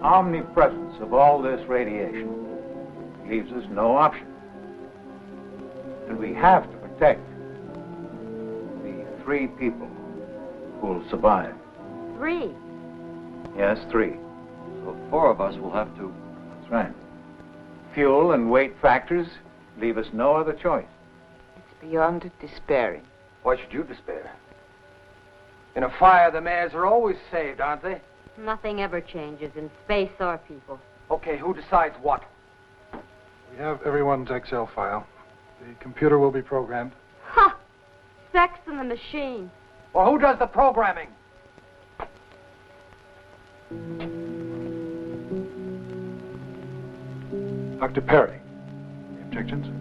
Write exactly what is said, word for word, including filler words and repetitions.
omnipresence of all this radiation leaves us no option. And we have to protect the three people who will survive. Three? Yes, three. So four of us will have to... That's right. Fuel and weight factors leave us no other choice. It's beyond despairing. Why should you despair? In a fire, the mayors are always saved, aren't they? Nothing ever changes in space or people. Okay, who decides what? We have everyone's Excel file. The computer will be programmed. Ha! Sex in the machine. Well, who does the programming? Doctor Perry, any objections?